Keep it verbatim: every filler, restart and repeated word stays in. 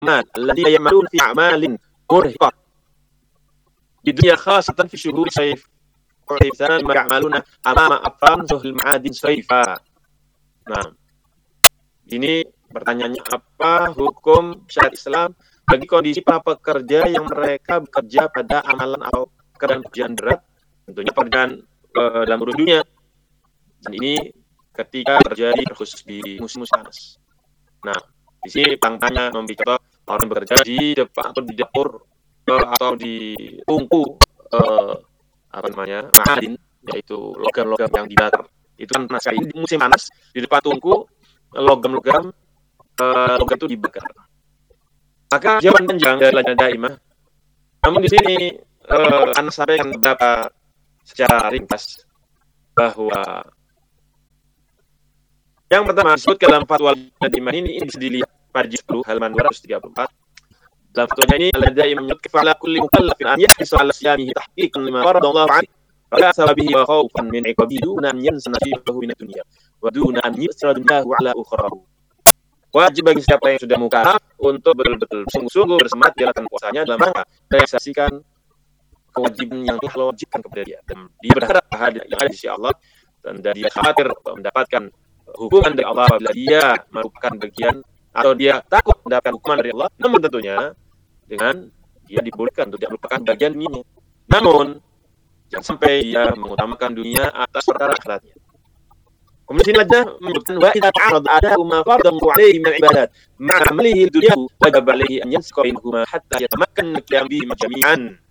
العمال الذين يعملون في أعمال مرهقة في الدنيا خاصة في شهور الصيف مثلا ما يعملون أمام أفران المعادن صيفا. Nah, ini pertanyaannya, apa hukum syariat Islam bagi kondisi para pekerja yang mereka bekerja pada amalan atau pekerjaan berat, tentunya pekerjaan uh, dalam urus dunia. Dan ini ketika terjadi khusus di musim-musim panas. Nah, di sini tanya membicara orang bekerja di depan atau di dapur uh, atau di tungku uh, apa namanya ma'adin, yaitu logam-logam yang dibakar. Itu kan panas sekali di musim panas, di depan tungku logam-logam uh, logam itu dibakar. Maka jawaban panjang dari Lajnah Daimah. Namun di sini uh, Anda sampaikan beberapa secara ringkas bahwa yang pertama disebutkan dalam fatwa Lajnah Daimah ini, ini bisa dilihat pada juz sepuluh halaman dua ratus tiga puluh empat. Dalam fatwanya ini Lajnah Daimah menyebutkan fa'ala kulli mukallafin an yahrisu 'ala siyamihi tahqiqan lima faradallahu 'alaihi wa la sababihi wa khawfan min 'iqabihi duna an yansa nasibahu min ad-dunya wa duna an yusra dunyahu 'ala ukhrahu. Wajib bagi siapa yang sudah mukallaf untuk betul-betul sungguh-sungguh bersemangat jalankan puasanya dalam rangka realisasikan kewajiban yang telah Allah wajibkan kepada dia, dan dia berharap pahala yang ada di sisi Allah, dan dia khawatir mendapatkan hukuman dari Allah apabila dia merupakan bagian atau dia takut mendapatkan hukuman dari Allah. Namun tentunya dengan dia dibolehkan untuk tidak merupakan bagian dunia. Namun jangan sampai dia mengutamakan dunia atas perkara akhiratnya. Kemudian saja menyebutkan wa idza ta'arad ada'u ma faradahu 'alaihi min al-ibadat ma'a amalihi ad-dunya wajib 'alaihi an yansqa bainahuma hatta yatamakkan qiyam bihi jami'an.